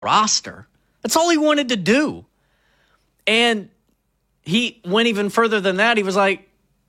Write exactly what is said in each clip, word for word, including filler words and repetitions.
roster. That's all he wanted to do. And he went even further than that. He was like,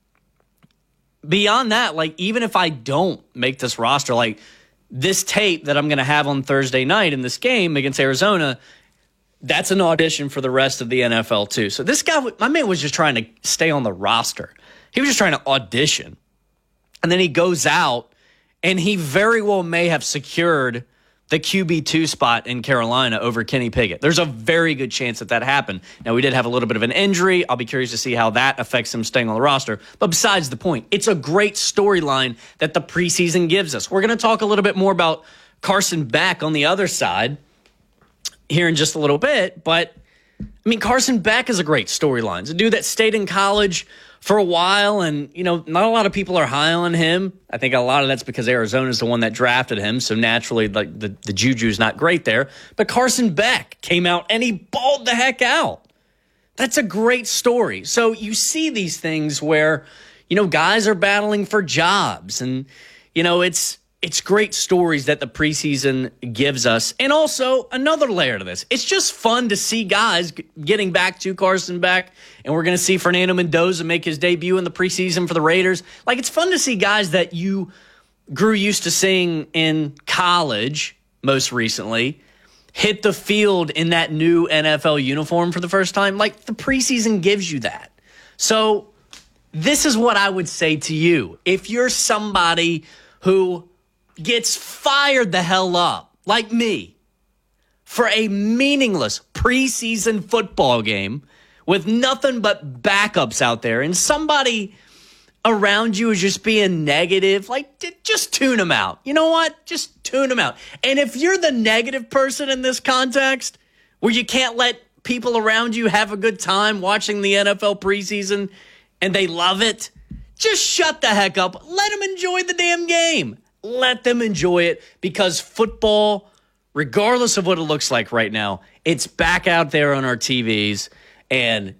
beyond that, like, even if I don't make this roster, like, this tape that I'm going to have on Thursday night in this game against Arizona, that's an audition for the rest of the N F L too. So this guy, my man was just trying to stay on the roster. He was just trying to audition. And then he goes out, and he very well may have secured the Q B two spot in Carolina over Kenny Pickett. There's a very good chance that that happened. Now, we did have a little bit of an injury. I'll be curious to see how that affects him staying on the roster. But besides the point, it's a great storyline that the preseason gives us. We're going to talk a little bit more about Carson Beck on the other side here in just a little bit. But, I mean, Carson Beck is a great storyline. It's a dude that stayed in college for a while, and, you know, not a lot of people are high on him. I think a lot of that's because Arizona is the one that drafted him, so naturally, like, the, the juju's not great there. But Carson Beck came out, and he balled the heck out. That's a great story. So you see these things where, you know, guys are battling for jobs, and, you know, it's it's great stories that the preseason gives us. And also, another layer to this, it's just fun to see guys g- getting back to Carson Beck, and we're going to see Fernando Mendoza make his debut in the preseason for the Raiders. Like, it's fun to see guys that you grew used to seeing in college most recently hit the field in that new N F L uniform for the first time. Like, the preseason gives you that. So this is what I would say to you. If you're somebody who gets fired the hell up, like me, for a meaningless preseason football game with nothing but backups out there, and somebody around you is just being negative, like, just tune them out. You know what? Just tune them out. And if you're the negative person in this context, where you can't let people around you have a good time watching the N F L preseason and they love it, just shut the heck up. Let them enjoy the damn game. Let them enjoy it, because football, regardless of what it looks like right now, it's back out there on our T Vs, and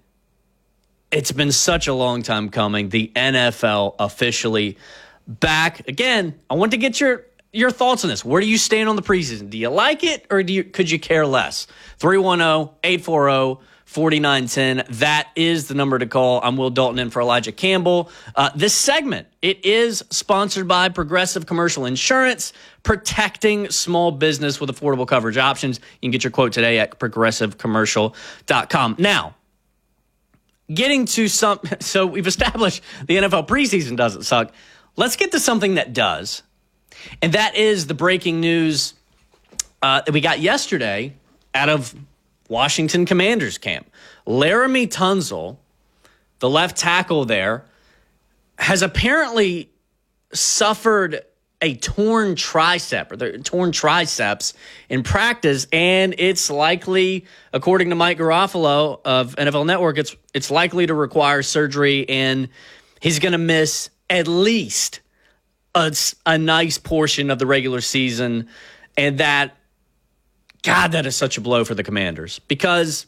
it's been such a long time coming. The N F L officially back. Again, I want to get your your thoughts on this. Where do you stand on the preseason? Do you like it, or do you could you care less? three one zero, eight four zero, four nine one zero. That is the number to call. I'm Will Dalton in for Elijah Campbell. Uh, this segment, it is sponsored by Progressive Commercial Insurance, protecting small business with affordable coverage options. You can get your quote today at progressive commercial dot com. Now, getting to some, so we've established the N F L preseason doesn't suck. Let's get to something that does. And that is the breaking news uh, that we got yesterday out of Washington Commanders camp. Laramie Tunsil, the left tackle there, has apparently suffered a torn tricep or the torn triceps in practice, and it's likely, according to Mike Garofalo of N F L Network, it's it's likely to require surgery, and he's going to miss at least a, a nice portion of the regular season. And that, God, that is such a blow for the Commanders, because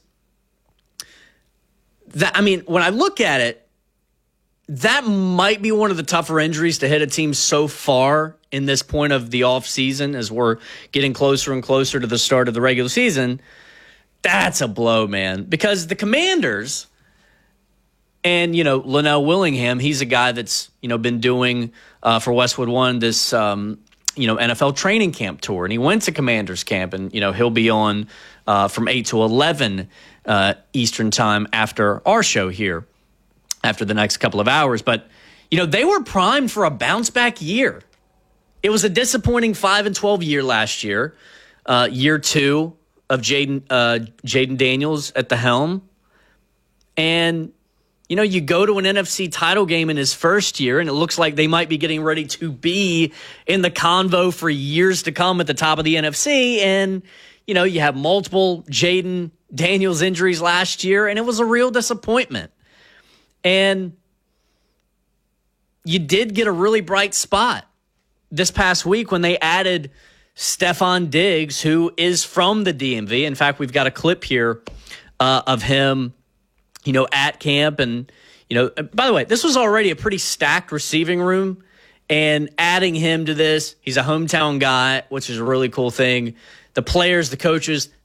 that, I mean, when I look at it, that might be one of the tougher injuries to hit a team so far in this point of the offseason as we're getting closer and closer to the start of the regular season. That's a blow, man, because the Commanders and, you know, Linnell Willingham, he's a guy that's, you know, been doing uh, for Westwood One this, um, you know, N F L training camp tour. And he went to Commanders camp, and, you know, he'll be on uh, from eight to eleven uh, Eastern time after our show here, after the next couple of hours. But, you know, they were primed for a bounce-back year. It was a disappointing five and twelve year last year, uh, year two of Jaden uh, Jaden Daniels at the helm. And, you know, you go to an N F C title game in his first year, and it looks like they might be getting ready to be in the convo for years to come at the top of the N F C. And, you know, you have multiple Jaden Daniels injuries last year, and it was a real disappointment. And you did get a really bright spot this past week when they added Stefon Diggs, who is from the D M V. In fact, we've got a clip here uh, of him, you know, at camp. And, you know, by the way, this was already a pretty stacked receiving room. And adding him to this, he's a hometown guy, which is a really cool thing. The players, the coaches,